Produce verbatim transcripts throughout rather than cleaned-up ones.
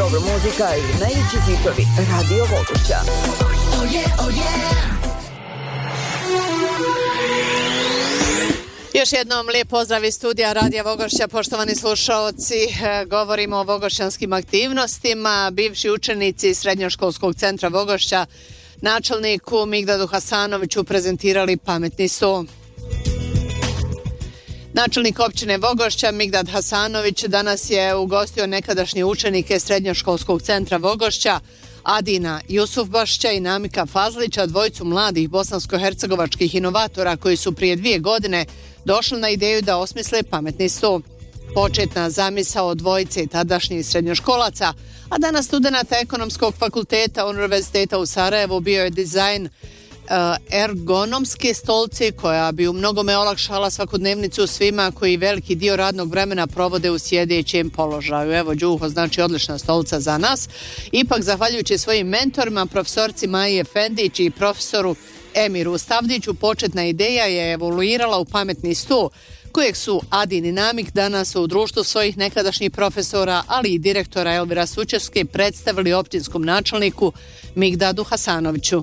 dobra muzika i najveći hitovi Radio Vogošća. Oh yeah, oh yeah. Još jednom lijep pozdrav iz studija Radija Vogošća, poštovani slušaoci. Govorimo o vogošćanskim aktivnostima. Bivši učenici Srednjoškolskog centra Vogošća načelniku Migdadu Hasanoviću prezentirali pametni sto. Načelnik općine Vogošća Migdad Hasanović danas je ugostio nekadašnje učenike Srednjoškolskog centra Vogošća Adina Jusufbašća i Namika Fazlića, dvojicu mladih bosansko-hercegovačkih inovatora koji su prije dvije godine došli na ideju da osmisle pametni sto. Početna zamisao dvojice i tadašnjih srednjoškolaca, a danas studenata Ekonomskog fakulteta Univerziteta u Sarajevu bio je dizajn uh, ergonomske stolce koja bi u mnogome olakšala svakodnevnicu svima koji veliki dio radnog vremena provode u sjedećem položaju. Evo, Đuho, znači odlična stolca za nas. Ipak, zahvaljujući svojim mentorima, profesorci Maji Efendić i profesoru Emiru Stavdiću, početna ideja je evoluirala u pametni sto, kojeg su Adin i Namik danas u društvu svojih nekadašnjih profesora, ali i direktora Elvira Sučevske predstavili općinskom načelniku Migdadu Hasanoviću.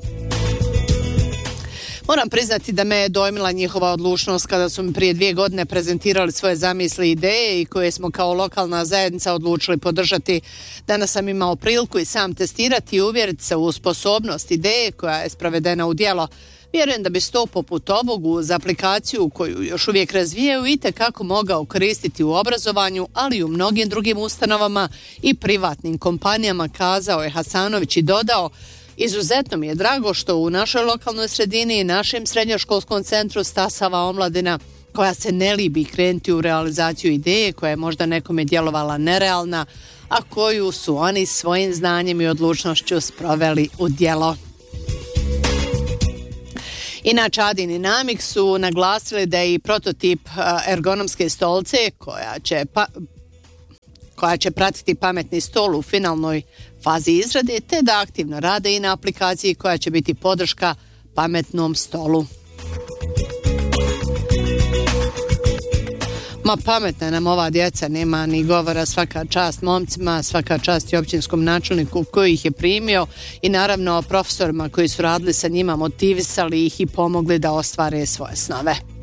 Moram priznati da me je dojmila njihova odlučnost kada su mi prije dvije godine prezentirali svoje zamisli i ideje i koje smo kao lokalna zajednica odlučili podržati. Danas sam imao priliku i sam testirati i uvjeriti se u sposobnost ideje koja je sprovedena u djelo. Vjerujem da bi sto poput ovog uz aplikaciju koju još uvijek razvijaju itekako mogao koristiti u obrazovanju, ali i u mnogim drugim ustanovama i privatnim kompanijama, kazao je Hasanović i dodao: izuzetno mi je drago što u našoj lokalnoj sredini i našem srednjoškolskom centru stasava omladina koja se ne libi krenuti u realizaciju ideje koja je možda nekome djelovala nerealna, a koju su oni svojim znanjem i odlučnošću sproveli u djelo. Inače, Adin i Namik su naglasili da je i prototip ergonomske stolce koja će, pa, koja će pratiti pametni stol u finalnoj fazi izrade, te da aktivno rade i na aplikaciji koja će biti podrška pametnom stolu. Ma pametna nam ova djeca, nema ni govora, svaka čast momcima, svaka čast i općinskom načelniku koji ih je primio i naravno profesorima koji su radili sa njima, motivisali ih i pomogli da ostvare svoje snove.